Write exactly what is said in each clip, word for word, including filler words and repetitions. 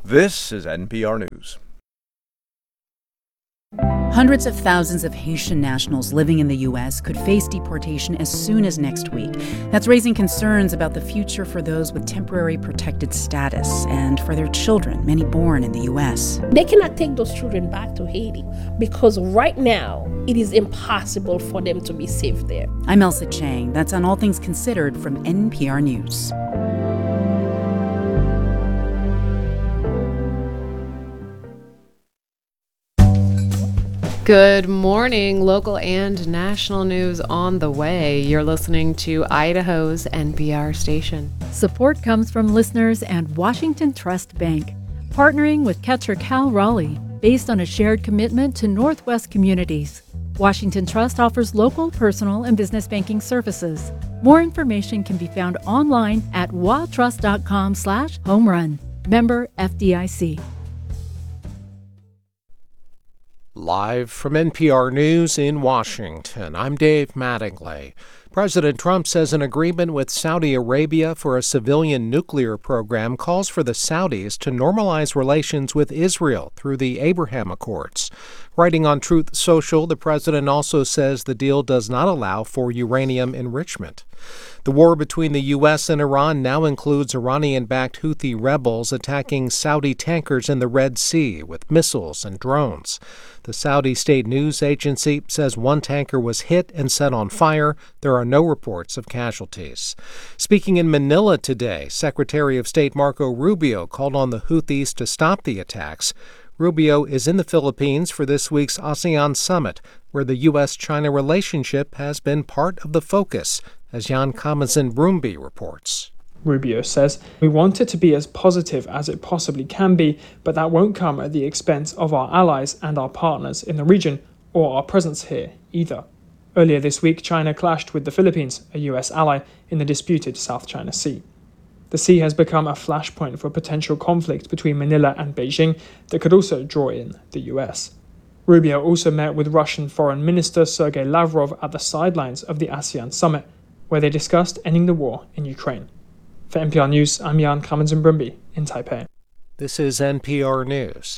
This is N P R News. Hundreds of thousands of Haitian nationals living in the U S could face deportation as soon as next week. That's raising concerns about the future for those with temporary protected status and for their children, many born in the U S. They cannot take those children back to Haiti because right now it is impossible for them to be safe there. I'm Elsa Chang. That's on All Things Considered from N P R News. Good morning, local and national news on the way. You're listening to Idaho's N P R station. Support comes from listeners and Washington Trust Bank, partnering with Catcher Cal Raleigh, based on a shared commitment to Northwest communities. Washington Trust offers local, personal, and business banking services. More information can be found online at watrust.com slash home run. Member F D I C. Live from N P R News in Washington, I'm Dave Mattingly. President Trump says an agreement with Saudi Arabia for a civilian nuclear program calls for the Saudis to normalize relations with Israel through the Abraham Accords. Writing on Truth Social, the president also says the deal does not allow for uranium enrichment. The war between the U S and Iran now includes Iranian-backed Houthi rebels attacking Saudi tankers in the Red Sea with missiles and drones. The Saudi state news agency says one tanker was hit and set on fire. There are no reports of casualties. Speaking in Manila today, Secretary of State Marco Rubio called on the Houthis to stop the attacks. Rubio is in the Philippines for this week's ASEAN summit, where the U S China relationship has been part of the focus, as Jan Kamazin-Brumby reports. Rubio says, "We want it to be as positive as it possibly can be, but that won't come at the expense of our allies and our partners in the region, or our presence here either." Earlier this week, China clashed with the Philippines, a U S ally, in the disputed South China Sea. The sea has become a flashpoint for potential conflict between Manila and Beijing that could also draw in the U S. Rubio also met with Russian Foreign Minister Sergei Lavrov at the sidelines of the ASEAN summit, where they discussed ending the war in Ukraine. For N P R News, I'm Jan Kamazin-Brumby in Taipei. This is N P R News.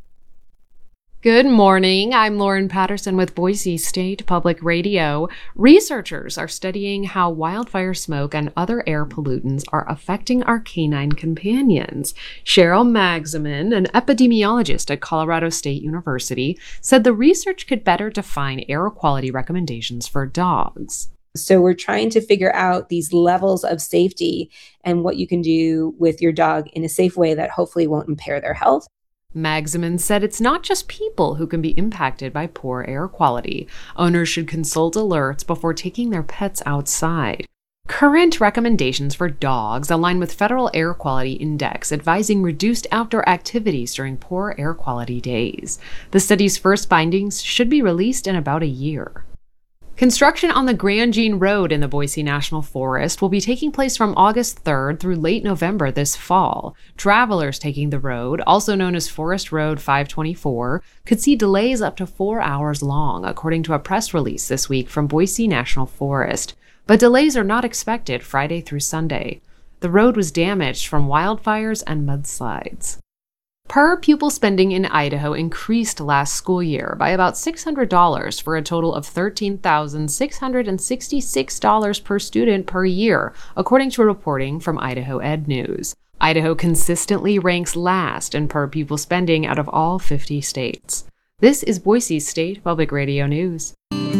Good morning. I'm Lauren Patterson with Boise State Public Radio. Researchers are studying how wildfire smoke and other air pollutants are affecting our canine companions. Cheryl Magsamen, an epidemiologist at Colorado State University, said the research could better define air quality recommendations for dogs. So we're trying to figure out these levels of safety and what you can do with your dog in a safe way that hopefully won't impair their health. Magsamen said it's not just people who can be impacted by poor air quality. Owners should consult alerts before taking their pets outside. Current recommendations for dogs align with Federal Air Quality Index, advising reduced outdoor activities during poor air quality days. The study's first findings should be released in about a year. Construction on the Grand Jean Road in the Boise National Forest will be taking place from August third through late November this fall. Travelers taking the road, also known as Forest Road five twenty-four, could see delays up to four hours long, according to a press release this week from Boise National Forest. But delays are not expected Friday through Sunday. The road was damaged from wildfires and mudslides. Per-pupil spending in Idaho increased last school year by about six hundred dollars for a total of thirteen thousand six hundred sixty-six dollars per student per year, according to reporting from Idaho Ed News. Idaho consistently ranks last in per-pupil spending out of all fifty states. This is Boise State Public Radio News.